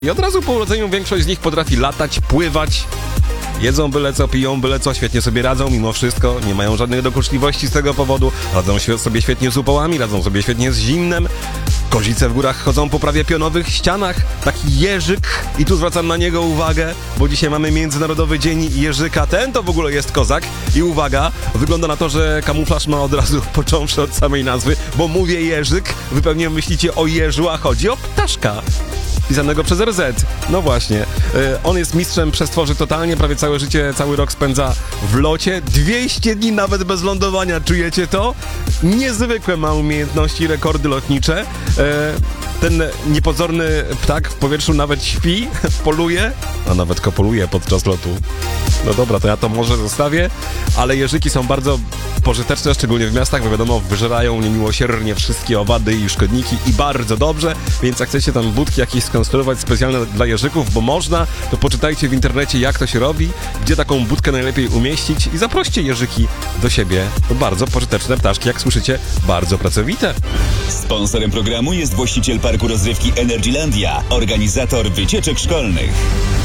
I od razu po urodzeniu większość z nich potrafi latać, pływać. Jedzą byle co, piją byle co, świetnie sobie radzą mimo wszystko, nie mają żadnych dokuczliwości z tego powodu, radzą sobie świetnie z upałami, radzą sobie świetnie z zimnem. Kozice w górach chodzą po prawie pionowych ścianach, taki jeżyk, i tu zwracam na niego uwagę, bo dzisiaj mamy Międzynarodowy Dzień Jeżyka, ten to w ogóle jest kozak. I uwaga, wygląda na to, że kamuflaż ma od razu, począwszy od samej nazwy, bo mówię jeżyk, wy pewnie myślicie o jeżu, a chodzi o ptaszka. Pisanego przez RZ. No właśnie. On jest mistrzem przestworzy totalnie, prawie całe życie, cały rok spędza w locie. 200 dni nawet bez lądowania, czujecie to? Niezwykłe ma umiejętności, rekordy lotnicze. Ten niepozorny ptak w powietrzu nawet śpi, poluje, a nawet kopuluje podczas lotu. No dobra, to ja to może zostawię, ale jeżyki są bardzo pożyteczne, szczególnie w miastach, bo wiadomo, wyżerają niemiłosiernie wszystkie owady i szkodniki i bardzo dobrze, więc jak chcecie tam budki jakieś skonstruować specjalne dla jeżyków, bo można, to poczytajcie w internecie, jak to się robi, gdzie taką budkę najlepiej umieścić i zaproście jeżyki do siebie. To bardzo pożyteczne ptaszki, jak słyszycie, bardzo pracowite. Sponsorem programu jest właściciel parku rozrywki Energylandia, organizator wycieczek szkolnych.